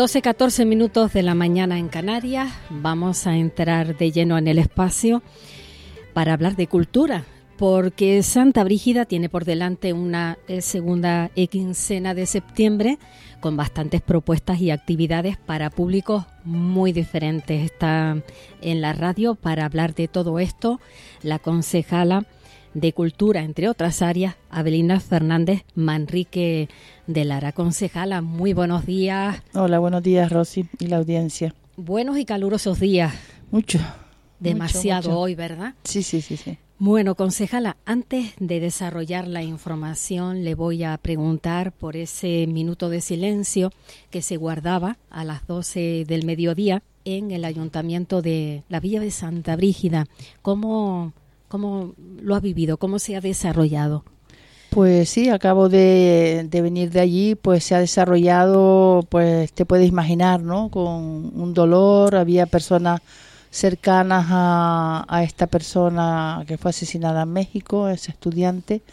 12:14 minutos de la mañana en Canarias. Vamos a entrar de lleno en el espacio para hablar de cultura, porque Santa Brígida tiene por delante una segunda quincena de septiembre con bastantes propuestas y actividades para públicos muy diferentes. Está en la radio para hablar de todo esto la concejala de Cultura, entre otras áreas, Avelina Fernández Manrique de Lara. Concejala, muy buenos días. Hola, buenos días, Rosy, y la audiencia. Buenos y calurosos días. Mucho. Demasiado hoy, ¿verdad? Sí. Bueno, concejala, antes de desarrollar la información, le voy a preguntar por ese minuto de silencio que se guardaba a las 12 del mediodía en el Ayuntamiento de la Villa de Santa Brígida. ¿Cómo lo ha vivido? ¿Cómo se ha desarrollado? Pues sí, acabo de venir de allí, pues se ha desarrollado, pues te puedes imaginar, ¿no? Con un dolor, había personas cercanas a esta persona que fue asesinada en México, ese estudiante,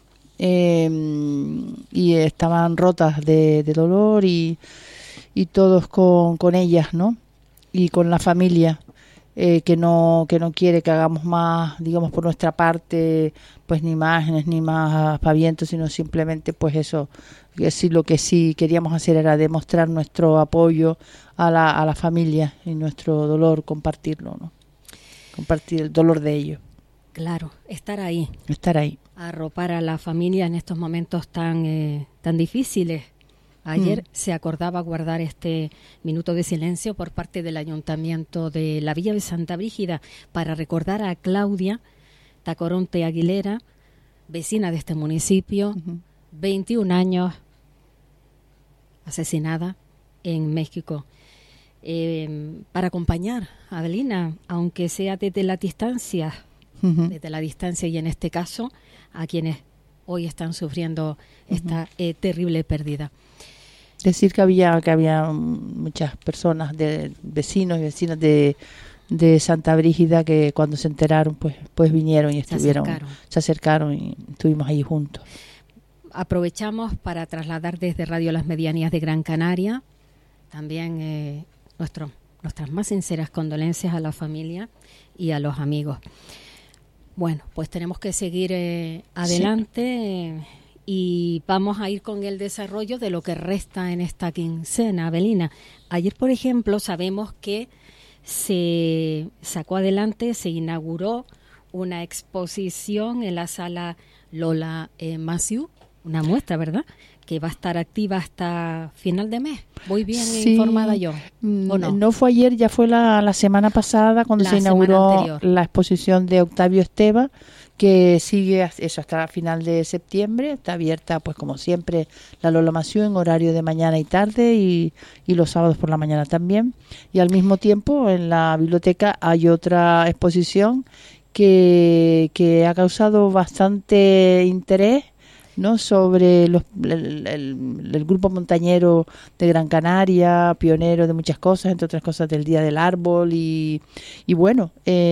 y estaban rotas de dolor y todos con ellas, ¿no? Y con la familia. Que no quiere que hagamos más, digamos, por nuestra parte, pues ni imágenes ni más aspavientos, sino simplemente pues eso, que sí, lo que sí queríamos hacer era demostrar nuestro apoyo a la familia y nuestro dolor, compartirlo, ¿no? Compartir el dolor de ellos. Claro, estar ahí. Arropar a la familia en estos momentos tan difíciles. Ayer se acordaba guardar este minuto de silencio por parte del Ayuntamiento de la Villa de Santa Brígida para recordar a Claudia Tacoronte Aguilera, vecina de este municipio, 21 años, asesinada en México. Para acompañar a Avelina, aunque sea desde la distancia, y en este caso a quienes hoy están sufriendo esta terrible pérdida. Decir que había muchas personas, de vecinos y vecinas de Santa Brígida, que cuando se enteraron pues vinieron y se acercaron y estuvimos allí juntos. Aprovechamos para trasladar desde Radio Las Medianías de Gran Canaria también nuestras más sinceras condolencias a la familia y a los amigos. Bueno, pues tenemos que seguir adelante. Sí. Y vamos a ir con el desarrollo de lo que resta en esta quincena, Avelina. Ayer, por ejemplo, sabemos que se sacó adelante, se inauguró una exposición en la sala Lola Massieu, una muestra, ¿verdad?, que va a estar activa hasta final de mes. Muy bien informada yo, ¿o no? No fue ayer, ya fue la semana pasada cuando se inauguró la exposición de Octavio Esteva, que sigue eso hasta final de septiembre. Está abierta, pues como siempre, la Lola Massieu en horario de mañana y tarde y los sábados por la mañana también. Y al mismo tiempo en la biblioteca hay otra exposición que ha causado bastante interés, ¿no?, sobre el grupo montañero de Gran Canaria, pionero de muchas cosas, entre otras cosas del Día del Árbol y bueno,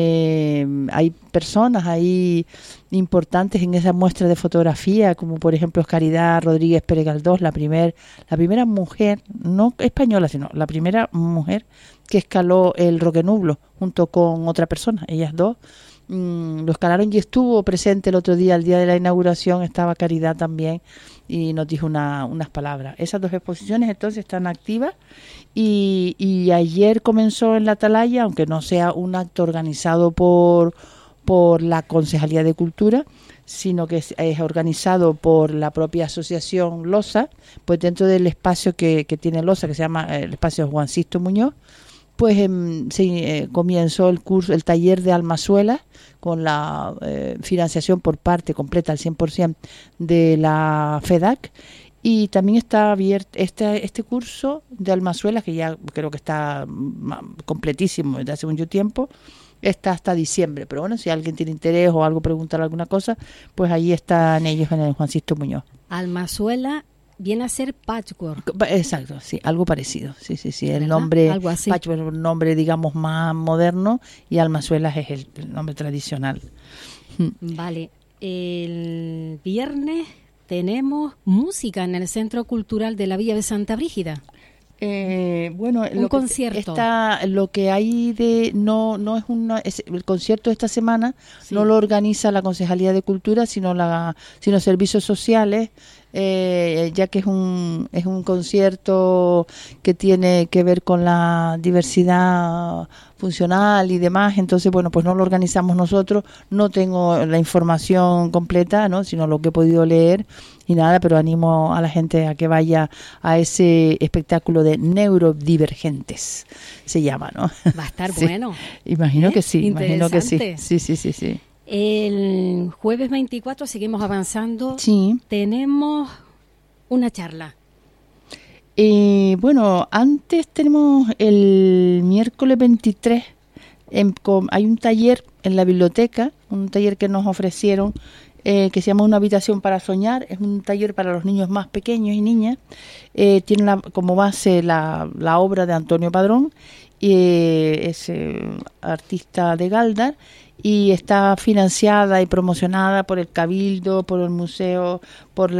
hay personas ahí importantes en esa muestra de fotografía, como por ejemplo Caridad Rodríguez Pérez Galdós, la primera mujer, no española, sino la primera mujer que escaló el Roque Nublo junto con otra persona, ellas dos. Lo escalaron y estuvo presente el otro día, el día de la inauguración, estaba Caridad también y nos dijo unas palabras. Esas dos exposiciones entonces están activas y ayer comenzó en la Atalaya, aunque no sea un acto organizado por la Concejalía de Cultura, sino que es organizado por la propia asociación LOSA, pues dentro del espacio que tiene LOSA, que se llama el espacio Juan Sisto Muñoz, pues comenzó el taller de Almazuelas con la financiación por parte completa al 100% de la FEDAC, y también está abierto este curso de Almazuelas, que ya creo que está completísimo desde hace mucho tiempo, está hasta diciembre, pero bueno, si alguien tiene interés o algo, preguntar alguna cosa, pues ahí están ellos en el Juan Sisto Muñoz. Almazuela viene a ser patchwork. Exacto, sí, algo parecido. Sí, el nombre patchwork, un nombre digamos más moderno, y Almazuelas es el nombre tradicional. Vale, el viernes tenemos música en el Centro Cultural de la Villa de Santa Brígida. Bueno, un concierto. Lo que hay no es el concierto de esta semana, sí. No lo organiza la Concejalía de Cultura, sino Servicios Sociales, ya que es un concierto que tiene que ver con la diversidad funcional y demás. Entonces, bueno, pues no lo organizamos nosotros. No tengo la información completa, ¿no? Sino lo que he podido leer y nada, pero animo a la gente a que vaya a ese espectáculo de Neurodivergentes, se llama, ¿no? Va a estar sí. Bueno. Imagino que sí, imagino que sí. Sí. El jueves 24 seguimos avanzando. Sí. Tenemos una charla. Bueno, antes tenemos el miércoles 23, hay un taller en la biblioteca, un taller que nos ofrecieron, que se llama Una habitación para soñar. Es un taller para los niños más pequeños y niñas. Tiene como base la obra de Antonio Padrón, es artista de Galdar, y está financiada y promocionada por el Cabildo, por el museo, por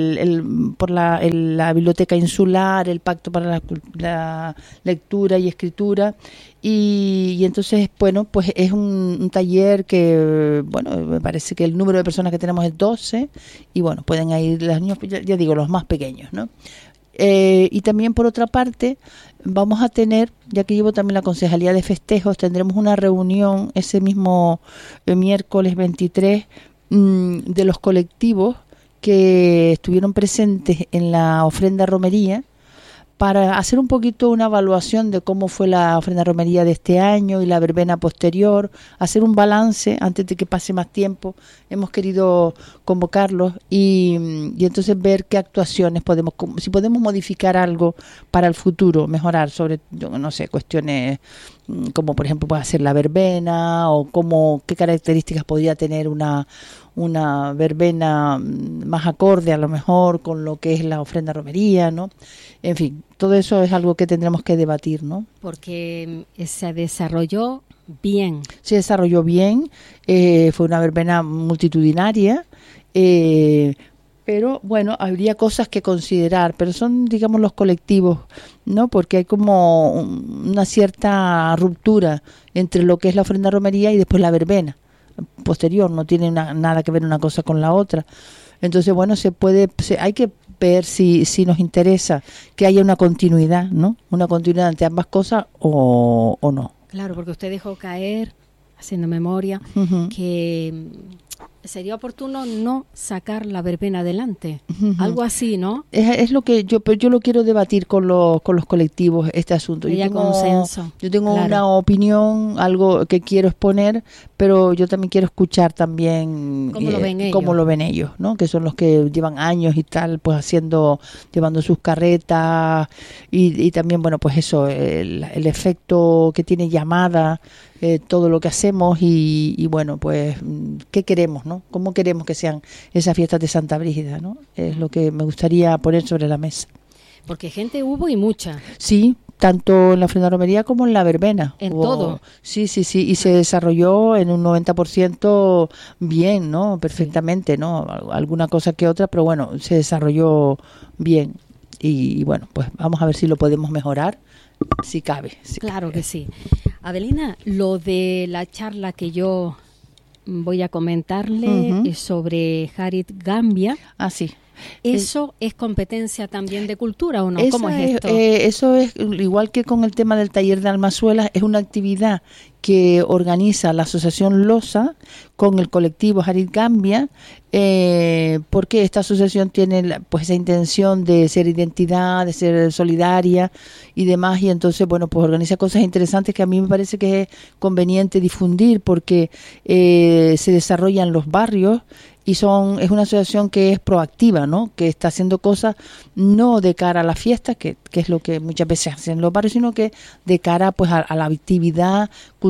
la Biblioteca Insular, el Pacto para la Lectura y Escritura. Y entonces, bueno, pues es un taller que, bueno, me parece que el número de personas que tenemos es 12, y bueno, pueden ir los niños, ya digo, los más pequeños, ¿no? Y también, por otra parte, vamos a tener, ya que llevo también la Concejalía de Festejos, tendremos una reunión ese mismo miércoles 23 de los colectivos que estuvieron presentes en la ofrenda romería, para hacer un poquito una evaluación de cómo fue la ofrenda romería de este año y la verbena posterior, hacer un balance antes de que pase más tiempo. Hemos querido convocarlos y entonces ver qué actuaciones si podemos modificar algo para el futuro, mejorar sobre, no sé, cuestiones como por ejemplo puede ser la verbena, o qué características podría tener una verbena más acorde a lo mejor con lo que es la ofrenda romería, ¿no? En fin, todo eso es algo que tendremos que debatir, ¿no? Porque se desarrolló bien. Se desarrolló bien, fue una verbena multitudinaria, pero bueno, habría cosas que considerar, pero son, digamos, los colectivos, ¿no? Porque hay como una cierta ruptura entre lo que es la ofrenda romería y después la verbena posterior, no tiene nada que ver una cosa con la otra. Entonces, bueno, hay que ver si nos interesa que haya una continuidad, ¿no? Una continuidad entre ambas cosas o no. Claro, porque usted dejó caer, haciendo memoria, que sería oportuno no sacar la verbena adelante, algo así, ¿no? Es lo que yo lo quiero debatir con los colectivos, este asunto. Consenso. Yo tengo una opinión, algo que quiero exponer, pero yo también quiero escuchar también cómo lo ven ellos, ¿no? Que son los que llevan años y tal, pues llevando sus carretas y también, bueno, pues eso, el efecto que tiene llamada, todo lo que hacemos y bueno, pues qué queremos, ¿no? ¿Cómo queremos que sean esas fiestas de Santa Brígida, ¿no? Es lo que me gustaría poner sobre la mesa. Porque gente hubo y mucha. Sí, tanto en la ofrenda romería como en la verbena. Todo. Sí, y se desarrolló en un 90% bien, ¿no? Perfectamente, ¿no? Alguna cosa que otra, pero bueno, se desarrolló bien. Y bueno, pues vamos a ver si lo podemos mejorar, si cabe. Claro que sí. Adelina, lo de la charla que yo voy a comentarle es sobre Harit Gambia. Ah, sí. ¿Eso es competencia también de cultura o no? ¿Cómo es esto? Eso es, igual que con el tema del taller de Almazuelas, es una actividad que organiza la Asociación LOSA con el colectivo Harit Gambia, porque esta asociación tiene pues esa intención de ser identidad, de ser solidaria y demás, y entonces, bueno, pues organiza cosas interesantes que a mí me parece que es conveniente difundir, porque se desarrolla en los barrios y es una asociación que es proactiva, ¿no? Que está haciendo cosas no de cara a la fiesta, que es lo que muchas veces hacen los barrios, sino que de cara pues a la actividad cultural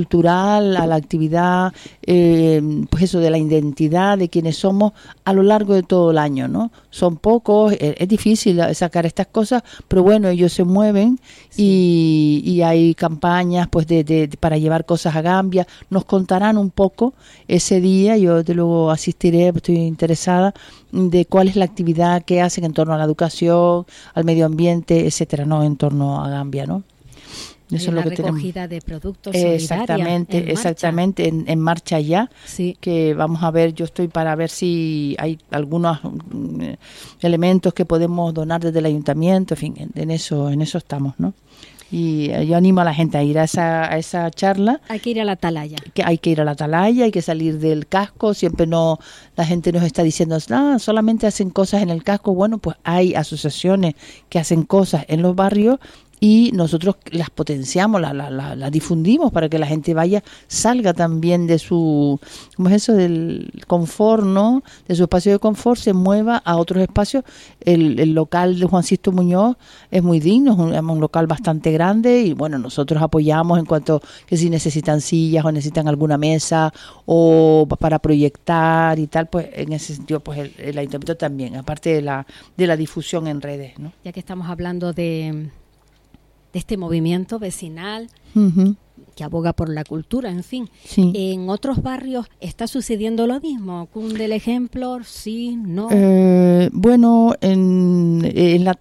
cultural, a la actividad, pues eso de la identidad de quienes somos a lo largo de todo el año, ¿no? Son pocos, es difícil sacar estas cosas, pero bueno, ellos se mueven y hay campañas pues para llevar cosas a Gambia. Nos contarán un poco ese día, yo desde luego asistiré, estoy interesada de cuál es la actividad que hacen en torno a la educación, al medio ambiente, etcétera, ¿no? En torno a Gambia, ¿no? Eso es lo que recogida de productos exactamente en marcha ya, sí. Que vamos a ver, yo estoy para ver si hay algunos elementos que podemos donar desde el ayuntamiento, en fin, en eso estamos, ¿no? Y yo animo a la gente a ir a esa charla. Hay que ir a la atalaya. Hay que ir a la atalaya, hay que salir del casco. Siempre la gente nos está diciendo, solamente hacen cosas en el casco. Bueno, pues hay asociaciones que hacen cosas en los barrios y nosotros las potenciamos, las difundimos para que la gente salga también de su, ¿cómo es eso? Del confort, ¿no? De su espacio de confort, se mueva a otros espacios. El local de Juan Sisto Muñoz es muy digno, es un local bastante grande y bueno, nosotros apoyamos en cuanto que si necesitan sillas o necesitan alguna mesa o para proyectar y tal, pues en ese sentido pues el ayuntamiento también, aparte de la difusión en redes, ¿no? Ya que estamos hablando de este movimiento vecinal que aboga por la cultura, en fin. Sí. ¿En otros barrios está sucediendo lo mismo? ¿Cunde el ejemplo? ¿Sí? ¿No? Bueno, en la